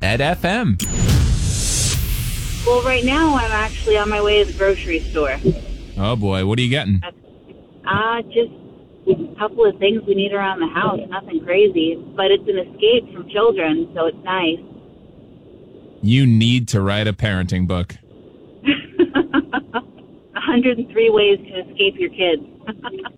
Red FM. Well, right now I'm actually on my way to the grocery store. Oh boy, what are you getting? Just a couple of things we need around the house. Nothing crazy, but it's an escape from children, so it's nice. You need to write a parenting book. 103 ways to escape your kids.